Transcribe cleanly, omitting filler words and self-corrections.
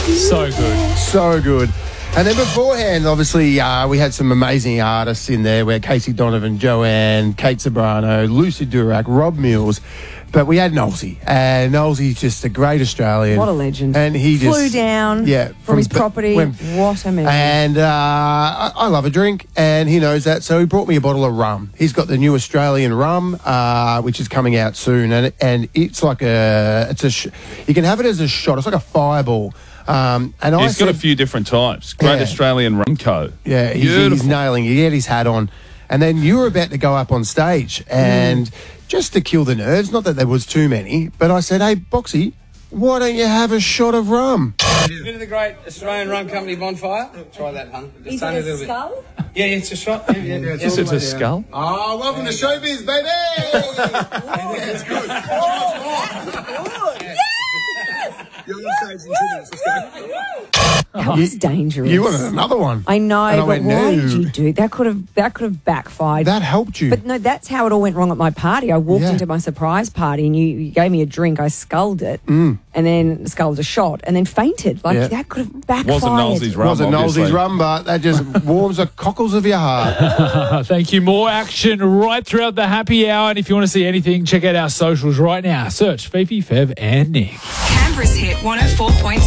So good. So good. And then beforehand, obviously, we had some amazing artists in there. We had Casey Donovan, Joanne, Kate Sobrano, Lucy Durack, Rob Mills. But we had Nolsey. And Nolsey's just a great Australian. What a legend. And he flew down from his property. What a man. And I love a drink, and he knows that. So he brought me a bottle of rum. He's got the new Australian rum, which is coming out soon. And it's like you can have it as a shot. It's like a fireball. And he's got a few different types. Great Australian Rum Co. Yeah, he's nailing it. He had his hat on. And then you were about to go up on stage. And just to kill the nerves, not that there was too many, but I said, hey, Boxy, why don't you have a shot of rum? Bit of the great Australian Rum Company bonfire. Try that, hun. Is it a skull? Yeah, it's a shot. Is it a skull? Oh, welcome to Showbiz, baby! That's good. You're on stage in 2 minutes. Let's go. That was dangerous. You wanted another one. I know, And but no. why did you do that? Could have backfired. That helped you. But no, that's how it all went wrong at my party. I walked into my surprise party and you gave me a drink. I sculled it and then sculled a shot and then fainted. That could have backfired. Wasn't Nolsey's rum, Wasn't Nolsey's rum, but that just warms the cockles of your heart. Thank you. More action right throughout the happy hour. And if you want to see anything, check out our socials right now. Search Fifi, Fev and Nick. Canberra's hit 104.7.